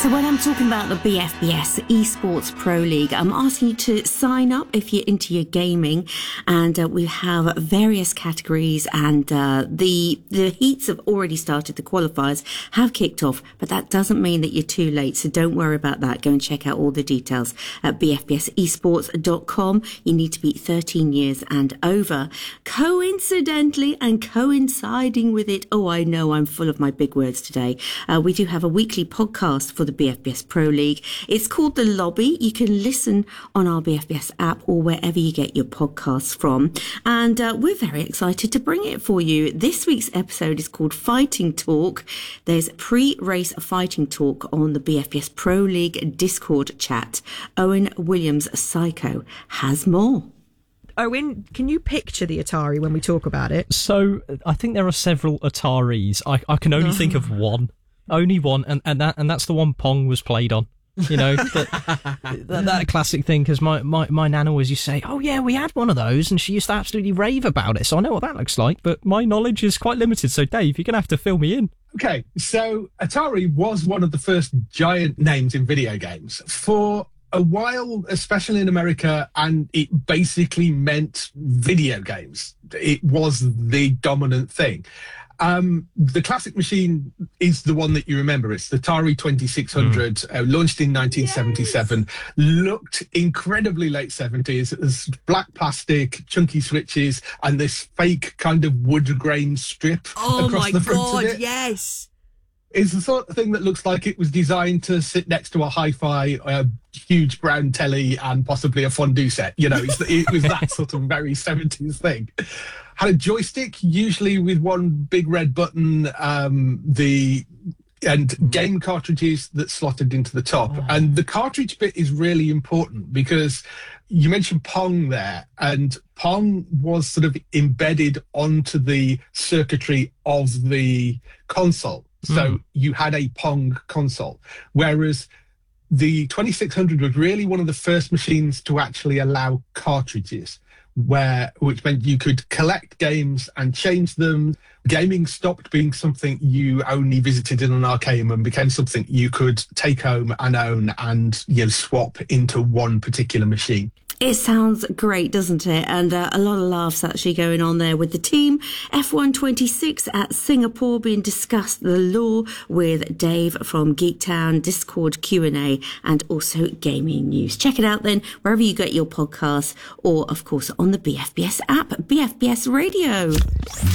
So when I'm talking about the BFBS Esports Pro League, I'm asking you to sign up if you're into your gaming, and we have various categories, and the heats have already started. The qualifiers have kicked off, but that doesn't mean that you're too late, so don't worry about that. Go and check out all the details at bfbsesports.com. You need to be 13 years and over. Coincidentally and coinciding with it, oh, I know I'm full of my big words today, we do have a weekly podcast for the BFBS Pro League. It's called The Lobby. You can listen on our BFBS app or wherever you get your podcasts from. And we're very excited to bring it for you. This week's episode is called Fighting Talk. There's pre-race fighting talk on the BFBS Pro League Discord chat. Owen Williams Psycho has more. Owen, can you picture the Atari when we talk about it? So I think there are several Ataris. I can only think of one. Only one, and that's the one Pong was played on. You know, that classic thing, because my nana always used to say, oh yeah, we had one of those, and she used to absolutely rave about it, so I know what that looks like, but my knowledge is quite limited, so Dave, you're going to have to fill me in. Okay, so Atari was one of the first giant names in video games. For a while, especially in America, and it basically meant video games. It was the dominant thing. The classic machine is the one that you remember. It's the Atari 2600, launched in 1977, looked incredibly late 70s. It was black plastic, chunky switches, and this fake kind of wood grain strip across the front of it. Oh my God, yes! It's the sort of thing that looks like it was designed to sit next to a hi-fi, huge brown telly, and possibly a fondue set. You know, it was that sort of very 70s thing. Had a joystick, usually with one big red button, and game cartridges that slotted into the top. Oh. And the cartridge bit is really important because you mentioned Pong there, and Pong was sort of embedded onto the circuitry of the console. So you had a Pong console, whereas the 2600 was really one of the first machines to actually allow cartridges, which meant you could collect games and change them. Gaming stopped being something you only visited in an arcade and became something you could take home and own and, you know, swap into one particular machine. It sounds great, doesn't it? And a lot of laughs actually going on there with the team. F126 at Singapore being discussed, the law with Dave from Geektown, Discord Q&A, and also gaming news. Check it out then, wherever you get your podcasts, or of course on the BFBS app, BFBS Radio.